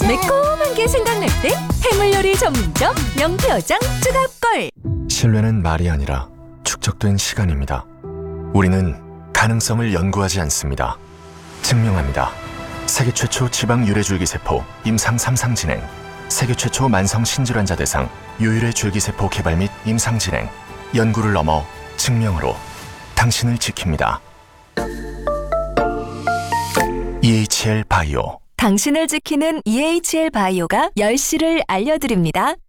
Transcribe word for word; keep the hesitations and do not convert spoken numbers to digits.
매콤한 게 생각날 때 해물요리 전문점 명표장 쭈갑골. 신뢰는 말이 아니라 축적된 시간입니다. 우리는 가능성을 연구하지 않습니다. 증명합니다. 세계 최초 지방 유래줄기세포 임상 삼 상 진행, 세계 최초 만성 신질환자 대상 유일의 줄기세포 개발 및 임상 진행, 연구를 넘어 증명으로 당신을 지킵니다. 이에이치엘 바이오. 당신을 지키는 이에이치엘 바이오가 열 시를 알려드립니다.